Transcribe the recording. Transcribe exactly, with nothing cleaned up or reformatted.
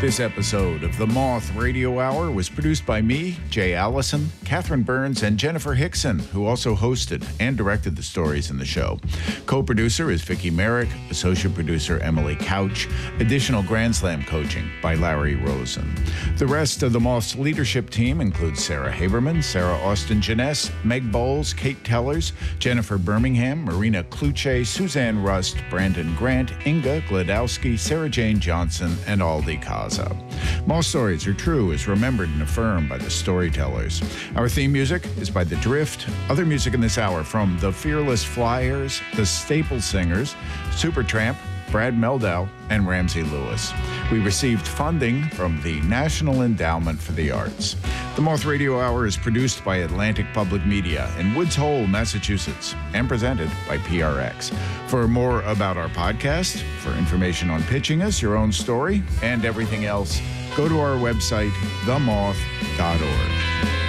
This episode of The Moth Radio Hour was produced by me, Jay Allison, Catherine Burns, and Jennifer Hickson, who also hosted and directed the stories in the show. Co-producer is Vicki Merrick, associate producer Emily Couch, additional Grand Slam coaching by Larry Rosen. The rest of The Moth's leadership team includes Sarah Haberman, Sarah Austin-Jeunesse, Meg Bowles, Kate Tellers, Jennifer Birmingham, Marina Kluche, Suzanne Rust, Brandon Grant, Inga Gladowski, Sarah Jane Johnson, and Aldi Kaza. Moth stories are true is remembered and affirmed by the storytellers. Our theme music is by The Drift. Other music in this hour from The Fearless Flyers, The Staple Singers, Supertramp, Brad Meldau, and Ramsey Lewis. We received funding from the National Endowment for the Arts. The Moth Radio Hour is produced by Atlantic Public Media in Woods Hole, Massachusetts, and presented by P R X. For more about our podcast, for information on pitching us your own story, and everything else, go to our website, the moth dot org.